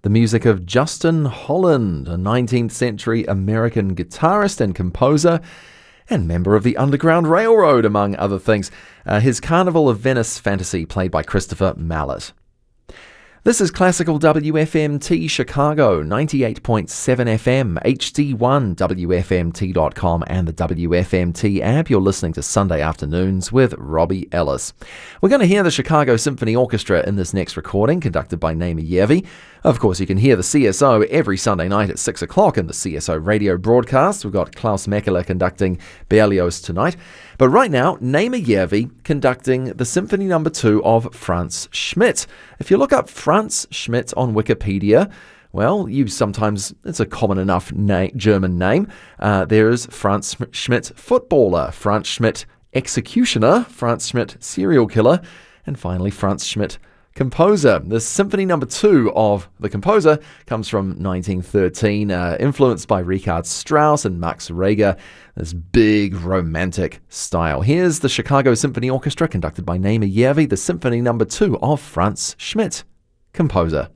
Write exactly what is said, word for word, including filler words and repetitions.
the music of Justin Holland, a nineteenth century American guitarist and composer, and member of the Underground Railroad, among other things. Uh, his Carnival of Venice fantasy, played by Christopher Mallet. This is Classical W F M T Chicago, ninety-eight point seven F M, H D one, W F M T dot com, and the W F M T app. You're listening to Sunday Afternoons with Robbie Ellis. We're going to hear the Chicago Symphony Orchestra in this next recording, conducted by Naima Järvi. Of course, you can hear the C S O every Sunday night at six o'clock in the C S O radio broadcast. We've got Klaus Mäkelä conducting Berlioz tonight. But right now, Naima Järvi conducting the Symphony Number two of Franz Schmidt. If you look up Franz Schmidt on Wikipedia, well, you sometimes, it's a common enough na- German name. Uh, there's Franz Schmidt footballer, Franz Schmidt executioner, Franz Schmidt serial killer, and finally Franz Schmidt composer. The Symphony Number two of the composer comes from nineteen thirteen, uh, influenced by Richard Strauss and Max Reger, this big romantic style. Here's the Chicago Symphony Orchestra conducted by Naima Järvi, the Symphony Number two of Franz Schmidt, composer.